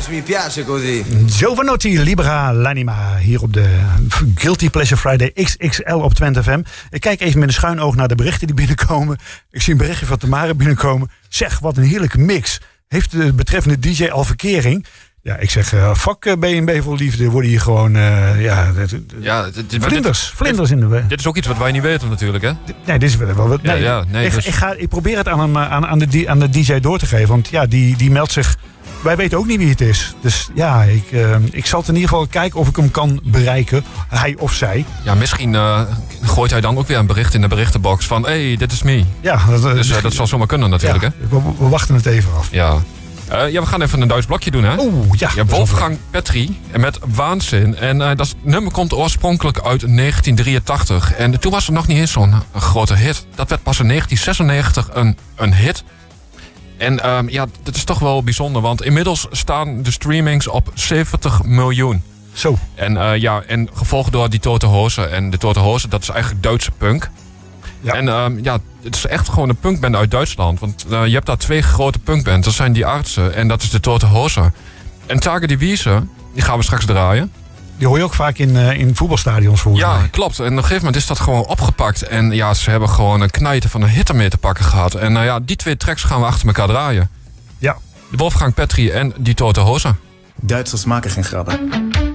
mi piace così. Giovanotti, Libera l'anima, hier op de Guilty Pleasure Friday XXL op Twente FM. Ik kijk even met een schuin oog naar de berichten die binnenkomen. Ik zie een berichtje van Tamara binnenkomen. Zeg, wat een heerlijke mix. Heeft de betreffende DJ verkering? Ja, ik zeg, fuck B&B voor liefde, worden hier gewoon, vlinders in de weg. Dit is ook iets wat wij niet weten natuurlijk, hè? Nee, dit is wel wat. Nee, ik probeer het aan de DJ door te geven, want ja, die meldt zich. Wij weten ook niet wie het is. Dus ja, ik zal het in ieder geval kijken of ik hem kan bereiken. Hij of zij. Ja, misschien gooit hij dan ook weer een bericht in de berichtenbox van... hey, dit is me. Ja, dat zal zomaar kunnen natuurlijk, ja, hè? We wachten het even af. Ja. We gaan even een Duits blokje doen, hè? Ja, Wolfgang Petri met Waanzin. En dat nummer komt oorspronkelijk uit 1983. En toen was er nog niet eens zo'n grote hit. Dat werd pas in 1996 een hit. En dat is toch wel bijzonder, want inmiddels staan de streamings op 70 miljoen. Zo. En gevolgd door die Tote Hosen. En de Tote Hosen, dat is eigenlijk Duitse punk. Ja. En het is echt gewoon een punkband uit Duitsland. Want je hebt daar 2 grote punkbands. Dat zijn die Artsen en dat is de Tote Hosen. En Tage die Wiese, die gaan we straks draaien. Die hoor je ook vaak in voetbalstadions volgens mij. Ja, klopt. En op een gegeven moment is dat gewoon opgepakt. En ja, ze hebben gewoon een knijter van een hit ermee te pakken gehad. En die 2 tracks gaan we achter elkaar draaien. Ja. De Wolfgang Petri en die Tote Hosen. Duitsers maken geen grappen.